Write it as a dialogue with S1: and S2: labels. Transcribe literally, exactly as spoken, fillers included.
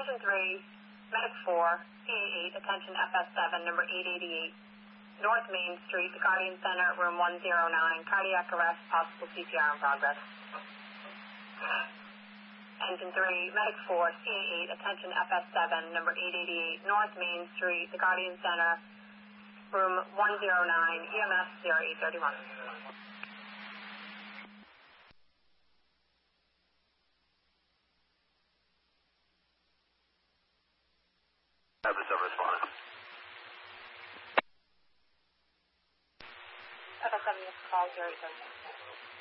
S1: Engine three, Medic four, C A eight, attention F S seven, number eight eighty-eight, North Main Street, the Guardian Center, room one oh nine, cardiac arrest, possible C P R in progress. Engine three, Medic four, C A eight, attention F S seven, number eight eighty-eight, North Main Street, the Guardian Center, room one oh nine, E M S zero eight thirty-one.
S2: Have the sub respond.
S1: F S seven, this call zero eight thirty-one.